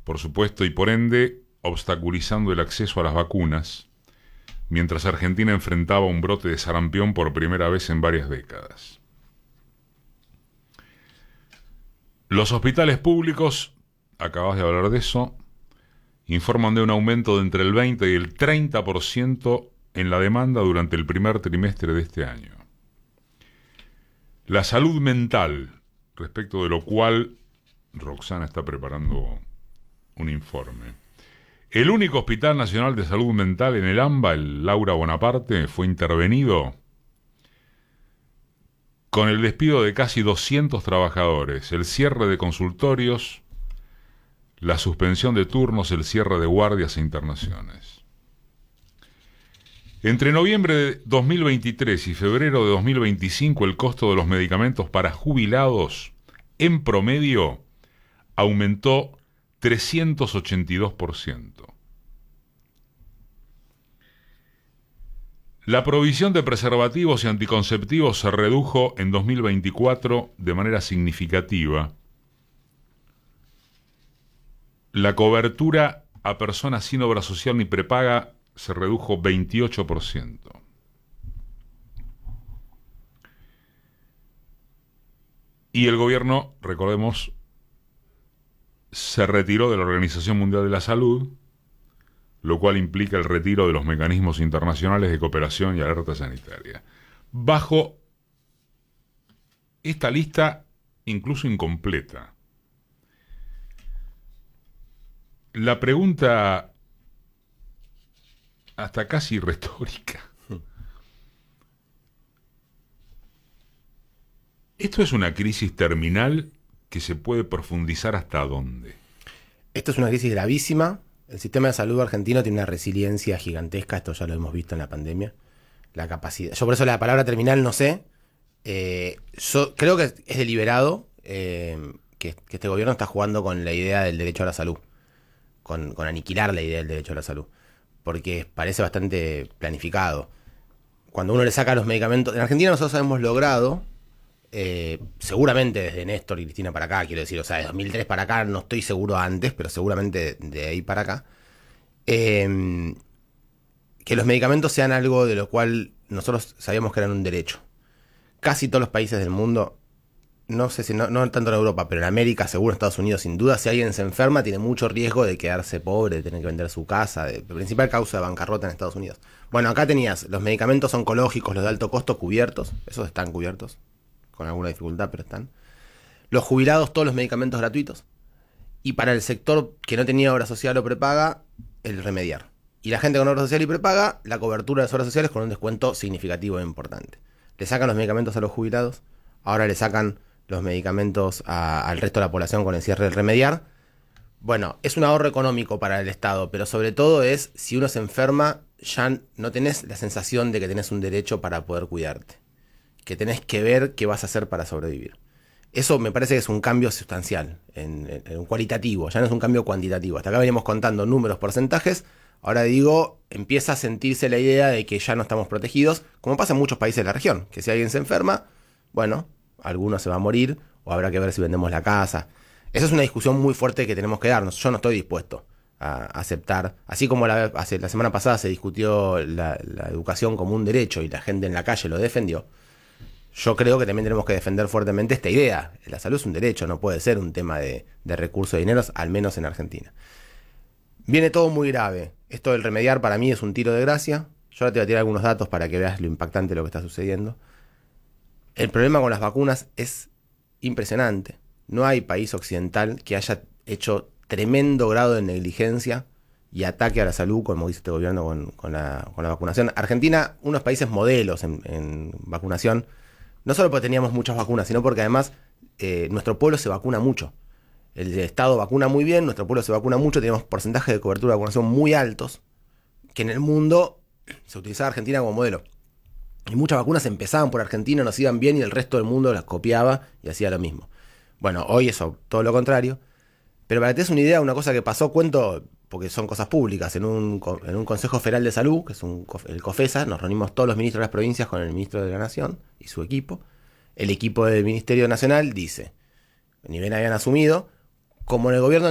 por supuesto, y por ende obstaculizando el acceso a las vacunas, mientras Argentina enfrentaba un brote de sarampión por primera vez en varias décadas. Los hospitales públicos, acabas de hablar de eso, informan de un aumento de entre el 20 y el 30% en la demanda durante el primer trimestre de este año. La salud mental, respecto de lo cual Roxana está preparando un informe. El único Hospital Nacional de Salud Mental en el AMBA, el Laura Bonaparte, fue intervenido con el despido de casi 200 trabajadores, el cierre de consultorios, la suspensión de turnos, el cierre de guardias e internaciones. Entre noviembre de 2023 y febrero de 2025, el costo de los medicamentos para jubilados, en promedio, aumentó 382%. La provisión de preservativos y anticonceptivos se redujo en 2024 de manera significativa. La cobertura a personas sin obra social ni prepaga se redujo 28%. Y el gobierno, recordemos, se retiró de la Organización Mundial de la Salud, lo cual implica el retiro de los mecanismos internacionales de cooperación y alerta sanitaria. Bajo esta lista, incluso incompleta, la pregunta, hasta casi retórica, ¿esto es una crisis terminal que se puede profundizar hasta dónde? Esto es una crisis gravísima. El sistema de salud argentino tiene una resiliencia gigantesca, esto ya lo hemos visto en la pandemia. La capacidad. Yo por eso la palabra terminal no sé. Yo creo que es deliberado que este gobierno está jugando con la idea del derecho a la salud, con aniquilar la idea del derecho a la salud, porque parece bastante planificado. Cuando uno le saca los medicamentos, en Argentina nosotros hemos logrado, seguramente desde Néstor y Cristina para acá, quiero decir, o sea, de 2003 para acá, no estoy seguro antes, pero seguramente de ahí para acá, que los medicamentos sean algo de lo cual nosotros sabíamos que eran un derecho. Casi todos los países del mundo, no sé si no tanto en Europa, pero en América, seguro en Estados Unidos, sin duda, si alguien se enferma, tiene mucho riesgo de quedarse pobre, de tener que vender su casa, de principal causa de bancarrota en Estados Unidos. Bueno, acá tenías los medicamentos oncológicos, los de alto costo cubiertos, esos están cubiertos, con alguna dificultad, pero están. Los jubilados, todos los medicamentos gratuitos. Y para el sector que no tenía obra social o prepaga, el remediar. Y la gente con obra social y prepaga, la cobertura de las obras sociales con un descuento significativo e importante. Le sacan los medicamentos a los jubilados, ahora le sacan los medicamentos al resto de la población con el cierre del remediar. Bueno, es un ahorro económico para el Estado, pero sobre todo es, si uno se enferma, ya no tenés la sensación de que tenés un derecho para poder cuidarte, que tenés que ver qué vas a hacer para sobrevivir. Eso me parece que es un cambio sustancial, en cualitativo, ya no es un cambio cuantitativo. Hasta acá veníamos contando números, porcentajes, ahora digo, empieza a sentirse la idea de que ya no estamos protegidos, como pasa en muchos países de la región, que si alguien se enferma, bueno, alguno se va a morir, o habrá que ver si vendemos la casa. Esa es una discusión muy fuerte que tenemos que darnos. Yo no estoy dispuesto a aceptar, así como la semana pasada se discutió la educación como un derecho y la gente en la calle lo defendió. Yo creo que también tenemos que defender fuertemente esta idea. La salud es un derecho, no puede ser un tema de recursos de dineros, al menos en Argentina. Viene todo muy grave. Esto del remediar para mí es un tiro de gracia. Yo ahora te voy a tirar algunos datos para que veas lo impactante de lo que está sucediendo. El problema con las vacunas es impresionante. No hay país occidental que haya hecho tremendo grado de negligencia y ataque a la salud, como dice este gobierno con la vacunación. Argentina, unos países modelos en vacunación, no solo porque teníamos muchas vacunas, sino porque además nuestro pueblo se vacuna mucho. El Estado vacuna muy bien, nuestro pueblo se vacuna mucho, tenemos porcentajes de cobertura de vacunación muy altos, que en el mundo se utilizaba Argentina como modelo. Y muchas vacunas empezaban por Argentina, nos iban bien y el resto del mundo las copiaba y hacía lo mismo. Bueno, hoy eso, todo lo contrario. Pero para que te des una idea, una cosa que pasó, cuento, porque son cosas públicas, en un Consejo Federal de Salud, que es el COFESA, nos reunimos todos los ministros de las provincias con el ministro de la Nación y su equipo. El equipo del Ministerio Nacional dice, ni bien habían asumido, como en el gobierno